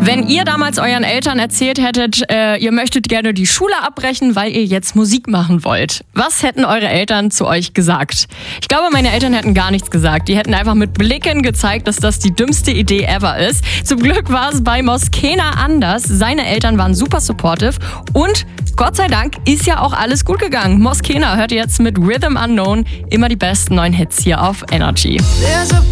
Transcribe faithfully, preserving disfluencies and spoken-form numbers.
Wenn ihr damals euren Eltern erzählt hättet, äh, ihr möchtet gerne die Schule abbrechen, weil ihr jetzt Musik machen wollt, was hätten eure Eltern zu euch gesagt? Ich glaube, meine Eltern hätten gar nichts gesagt. Die hätten einfach mit Blicken gezeigt, dass das die dümmste Idee ever ist. Zum Glück war es bei Moskena anders. Seine Eltern waren super supportive und Gott sei Dank ist ja auch alles gut gegangen. Moskena hört jetzt mit Rhythm Unknown immer die besten neuen Hits hier auf Energy.